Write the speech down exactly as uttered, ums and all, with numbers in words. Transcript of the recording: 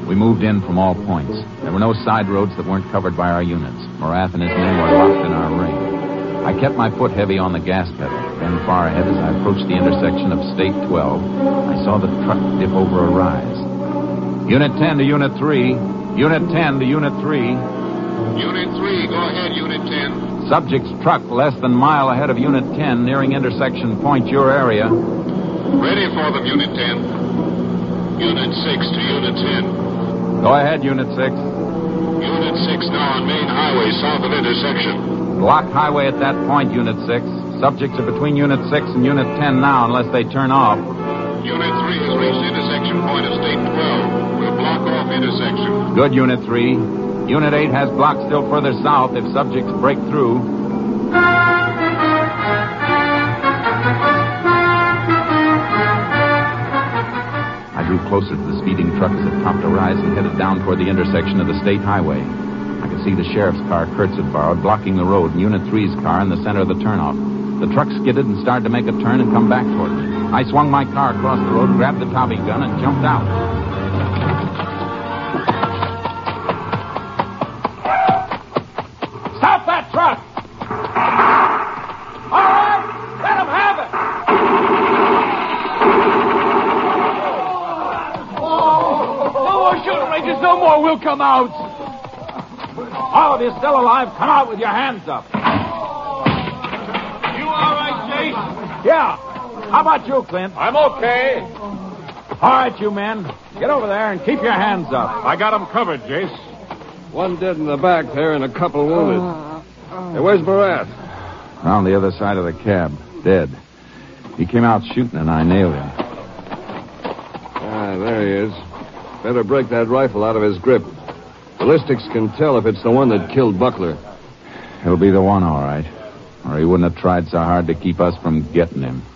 We moved in from all points. There were no side roads that weren't covered by our units. Morath and his men were locked in our ring. I kept my foot heavy on the gas pedal. Then far ahead, as I approached the intersection of State twelve, I saw the truck dip over a rise. Unit ten to Unit three. Unit ten to Unit three. Unit three, go ahead, Unit ten. Subject's truck less than a mile ahead of Unit ten, nearing intersection point your area. Ready for them, Unit ten. Unit six to Unit ten. Go ahead, Unit six. Unit six now on main highway south of intersection. Block highway at that point, Unit six. Subjects are between Unit six and Unit ten now, unless they turn off. Unit three has reached intersection point of State twelve. We'll block off intersection. Good, Unit three. Unit eight has blocked still further south if subjects break through. I drew closer to the speeding truck as it topped a rise and headed down toward the intersection of the state highway. I could see the sheriff's car Kurtz had borrowed blocking the road and Unit three's car in the center of the turnoff. The truck skidded and started to make a turn and come back toward me. I swung my car across the road, grabbed the Tommy gun, and jumped out. Stop that truck! All right, let him have it! Oh, no more shooting ranges, no more. We'll come out. All of you still alive, come out with your hands up. You all right, Jace? Yeah. How about you, Clint? I'm okay. All right, you men. Get over there and keep your hands up. I got him covered, Jace. One dead in the back there and a couple wounded. Hey, where's Morath? Around the other side of the cab. Dead. He came out shooting and I nailed him. Ah, there he is. Better break that rifle out of his grip. Ballistics can tell if it's the one that killed Buckler. It'll be the one, all right. Or he wouldn't have tried so hard to keep us from getting him.